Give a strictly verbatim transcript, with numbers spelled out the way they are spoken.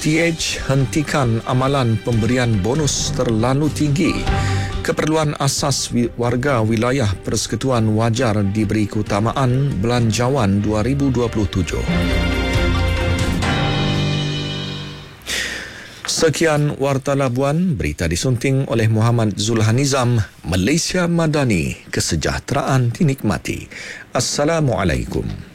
T H hentikan amalan pemberian bonus terlalu tinggi. Keperluan asas warga wilayah Persekutuan wajar diberi keutamaan Belanjawan dua ribu dua puluh tujuh. Sekian Warta Labuan, berita disunting oleh Muhammad Zulhanizam. Malaysia Madani, kesejahteraan dinikmati. Assalamualaikum.